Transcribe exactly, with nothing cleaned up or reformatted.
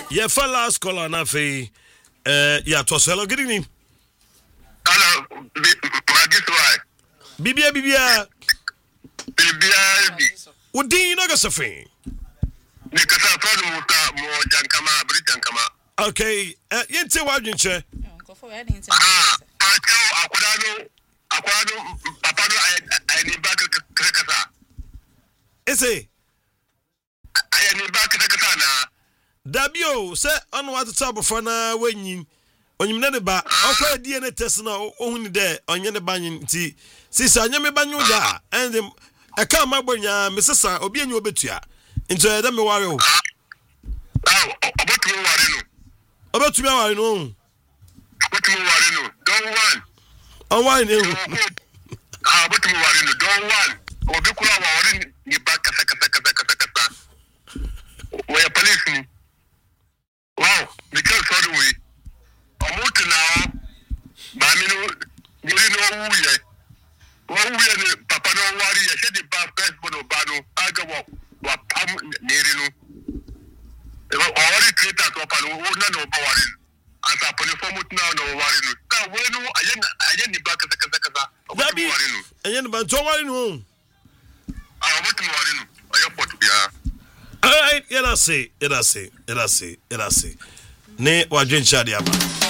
Yeah, for last call on Afi. Uh, yeah, to hello, good evening. Hello, Magiswai. Bibia, Bibia. Bibia. What do you know, Gasafi? Nikasa from Muta, more Jankama, Britain Kama. Okay, uh, Yente Wajinche. Ah, Aquano, Aquano, Papano, I need back to Krakasa. Is it? I need back to Krakasana. Dabio, say, on what the top of an when you. On your neighbor, okay, D N A test now, only there on your banyan tea. Since I never ban you, and I can't remember, Missus Obi and your betia. Into a demi warrior. Oh, about to Warino. About to me, I know. About to Warino. Don't want. Oh, why no? About to Warino. Don't want. Or the Kula Warin, you back a second. Where police. Wow, because suddenly. Omutu now, Bamino, you know who ye. One we Papa no worry, I said the bad best bono bano, Agawa, what Pam Nerino. Already treat us up and no power. As a poliform now, no worry. Now, when I didn't back at the Kazaka, Baby, and then about John Warren. I want to worry. I have to be a. All right, let us say, let us say, let us say, let us say. Ne, Wajin Shadiaba.